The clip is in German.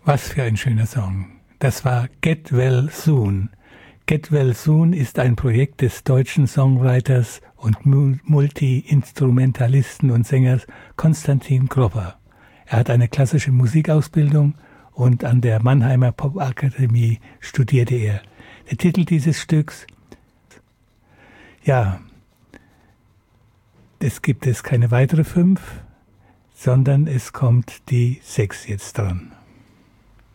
Was für ein schöner Song. Das war Get Well Soon. Get Well Soon ist ein Projekt des deutschen Songwriters und Multi-Instrumentalisten und Sängers Konstantin Gropper. Er hat eine klassische Musikausbildung und an der Mannheimer Popakademie studierte er. Der Titel dieses Stücks, ja, es gibt keine weitere 5, sondern es kommt die 6 jetzt dran.